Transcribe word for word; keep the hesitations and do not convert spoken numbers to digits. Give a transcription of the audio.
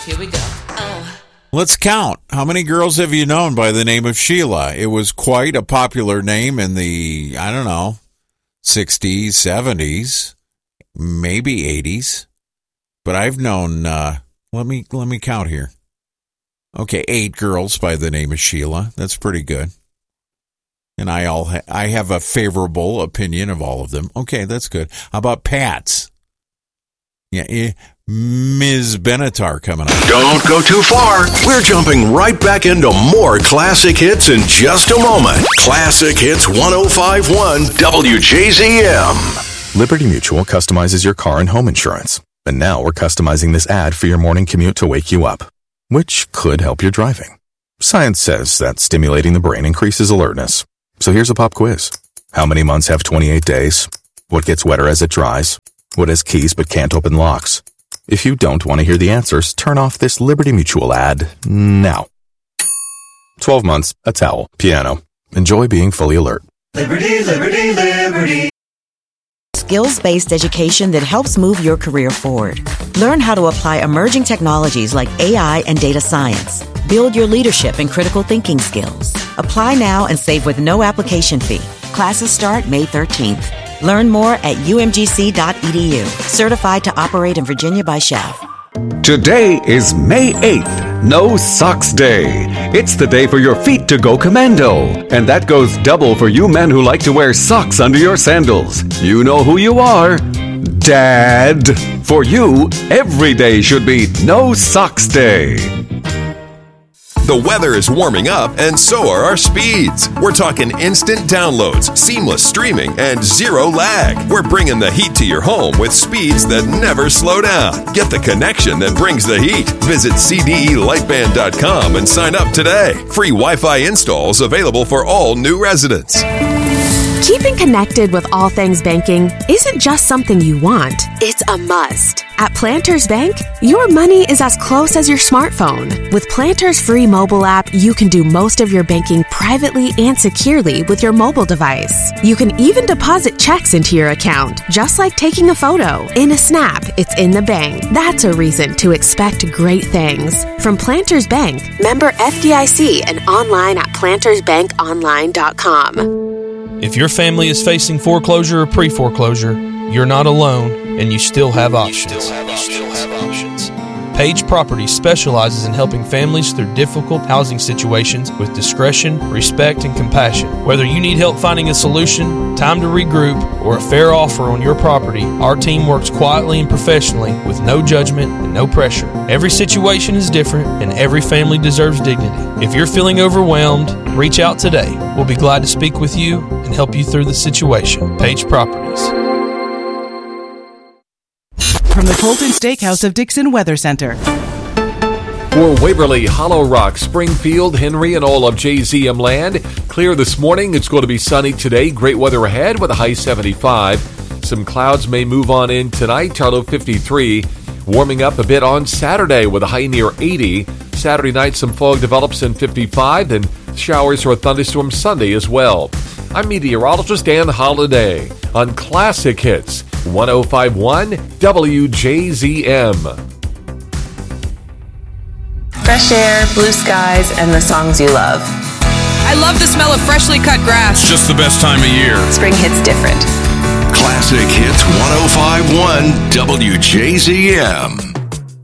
Here we go. Oh. Let's count. How many girls have you known by the name of Sheila? It was quite a popular name in the, I don't know, sixties, seventies, maybe eighties. But I've known, uh, let me let me count here. Okay, eight girls by the name of Sheila. That's pretty good. And I all ha- I have a favorable opinion of all of them. Okay, that's good. How about Pats? Yeah, eh, Miz Benatar coming up. Don't go too far. We're jumping right back into more classic hits in just a moment. Classic Hits one oh five point one W J Z M. Liberty Mutual customizes your car and home insurance. And now we're customizing this ad for your morning commute to wake you up, which could help your driving. Science says that stimulating the brain increases alertness. So here's a pop quiz. How many months have twenty-eight days? What gets wetter as it dries? What has keys but can't open locks? If you don't want to hear the answers, turn off this Liberty Mutual ad now. twelve months, a towel, piano. Enjoy being fully alert. Liberty, liberty, liberty. Skills-based education that helps move your career forward. Learn how to apply emerging technologies like A I and data science. Build your leadership and critical thinking skills. Apply now and save with no application fee. Classes start May thirteenth. Learn more at U M G C dot E D U. Certified to operate in Virginia by C H A V. Today is May eighth, No Socks Day. It's the day for your feet to go commando. And that goes double for you men who like to wear socks under your sandals. You know who you are. Dad. For you, every day should be No Socks Day. The weather is warming up, and so are our speeds. We're talking instant downloads, seamless streaming, and zero lag. We're bringing the heat to your home with speeds that never slow down. Get the connection that brings the heat. Visit C D E lightband dot com and sign up today. Free Wi-Fi installs available for all new residents. Keeping connected with all things banking isn't just something you want, it's a must. At Planters Bank, your money is as close as your smartphone. With Planters' free mobile app, you can do most of your banking privately and securely with your mobile device. You can even deposit checks into your account, just like taking a photo. In a snap, it's in the bank. That's a reason to expect great things. From Planters Bank, member F D I C and online at planters bank online dot com. If your family is facing foreclosure or pre-foreclosure, you're not alone, and you still have options. You still have options. You still have options. Page Properties specializes in helping families through difficult housing situations with discretion, respect, and compassion. Whether you need help finding a solution, time to regroup, or a fair offer on your property, our team works quietly and professionally with no judgment and no pressure. Every situation is different, and every family deserves dignity. If you're feeling overwhelmed, reach out today. We'll be glad to speak with you and help you through the situation. Page Properties. From the Colton Steakhouse of Dixon Weather Center. For Waverly, Hollow Rock, Springfield, Henry, and all of J Z M land, clear this morning. It's going to be sunny today. Great weather ahead with a high seventy-five. Some clouds may move on in tonight. Low fifty-three. Warming up a bit on Saturday with a high near eighty. Saturday night, some fog develops in fifty-five. And showers or a thunderstorm Sunday as well. I'm meteorologist Dan Holliday on Classic Hits one oh five point one W J Z M. Fresh air, blue skies, and the songs you love. I love the smell of freshly cut grass. It's just the best time of year. Spring hits different. Classic Hits one oh five point one W J Z M.